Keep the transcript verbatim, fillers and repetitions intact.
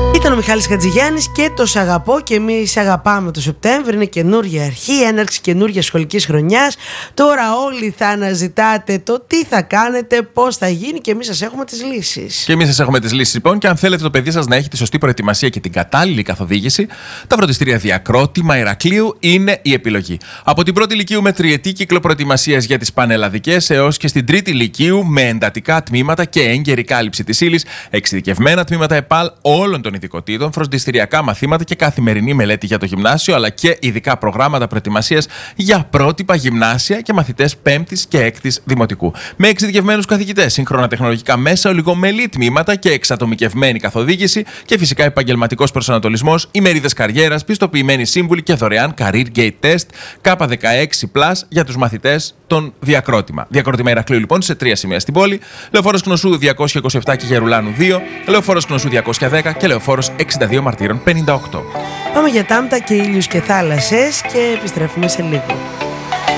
Ήταν ο Μιχάλης Χατζηγιάννης και το «Σ' αγαπώ» και εμείς αγαπάμε το Σεπτέμβρη. Είναι καινούργια αρχή, έναρξη καινούργιας σχολικής χρονιάς. Τώρα όλοι θα αναζητάτε το τι θα κάνετε, πώς θα γίνει και εμείς σας έχουμε τις λύσεις. Και εμείς σας έχουμε τις λύσεις λοιπόν. Και αν θέλετε το παιδί σας να έχει τη σωστή προετοιμασία και την κατάλληλη καθοδήγηση, τα φροντιστήρια Διακρότημα Ηρακλείου είναι η επιλογή. Από την πρώτη λυκείου με τριετή κύκλο προετοιμασίας για τις πανελλαδικές έως και στην τρίτη λυκείου με εντατικά τμήματα και έγκαιρη κάλυψη της ύλης, εξειδικευμένα τμήματα ΕΠΑΛ όλων των ειδικοτήτων, φροντιστηριακά μαθήματα και καθημερινή μελέτη για το γυμνάσιο, αλλά και ειδικά προγράμματα προετοιμασίας για πρότυπα γυμνάσια και μαθητές πέμπτης και έκτης δημοτικού. Με εξειδικευμένους καθηγητές, σύγχρονα τεχνολογικά μέσα, ολιγομελή τμήματα και εξατομικευμένη καθοδήγηση και φυσικά επαγγελματικός προσανατολισμός, ημερίδες καριέρας, πιστοποιημένοι σύμβουλοι και δωρεάν Career Gate Test K δεκαέξι πλας για τους μαθητές των Διακρότημα. Διακρότημα Ηρακλείου λοιπόν σε τρία σημεία στην πόλη: Λεωφόρος Κνωσού διακόσια είκοσι επτά και Γερουλάνου δύο, Λεωφόρος Κνωσού διακόσια δέκα και Λεωφόρος εξήντα δύο Μαρτύρων πενήντα οκτώ. Πάμε για τάμπτα και ήλιους και θάλασσες και επιστρέφουμε σε λίγο.